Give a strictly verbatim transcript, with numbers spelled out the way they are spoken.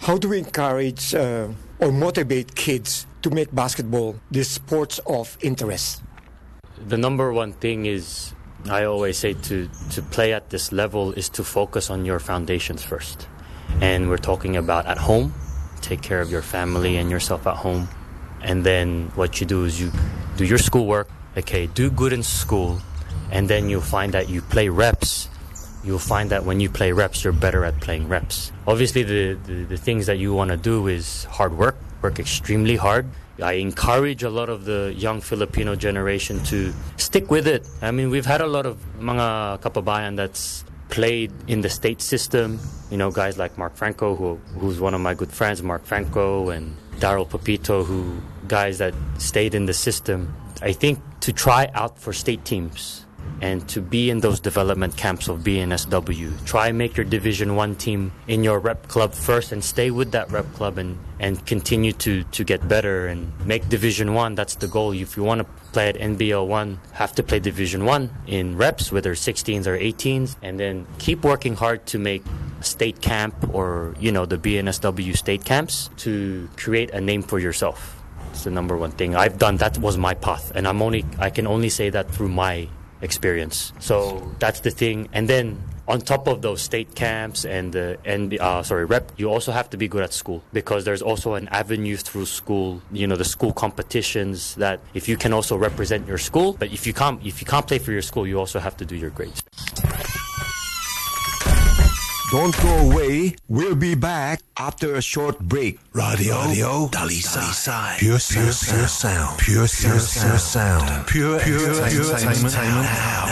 how do we encourage uh, or motivate kids to make basketball the sports of interest? The number one thing is, I always say, to, to play at this level is to focus on your foundations first. And we're talking about at home, take care of your family and yourself at home. And then what you do is you do your schoolwork, okay, do good in school, and then you'll find that you play reps. You'll find that when you play reps, you're better at playing reps. Obviously, the, the, the things that you want to do is hard work, work extremely hard. I encourage a lot of the young Filipino generation to stick with it. I mean, we've had a lot of mga kababayan that's played in the state system. You know, guys like Mark Franco, who who's one of my good friends, Mark Franco, and Daryl Papito, who guys that stayed in the system. I think to try out for state teams and to be in those development camps of B N S W. Try make your Division One team in your rep club first and stay with that rep club and, and continue to, to get better and make Division One. That's the goal. If you want to play at N B L one, have to play Division One in reps, whether sixteens or eighteens, and then keep working hard to make a state camp or, you know, the B N S W state camps to create a name for yourself. It's the number one thing. I've done, that was my path, and I'm only I can only say that through my experience. So that's the thing. And then on top of those state camps and the and uh, sorry rep, you also have to be good at school, because there's also an avenue through school. You know, the school competitions, that if you can also represent your school, but if you can't if you can't play for your school, you also have to do your grades. Don't go away. We'll be back after a short break. Radio, Radio Dalisay. Pure, pure, pure sound. Pure, pure, pure sound. Pure, pure, pure entertainment.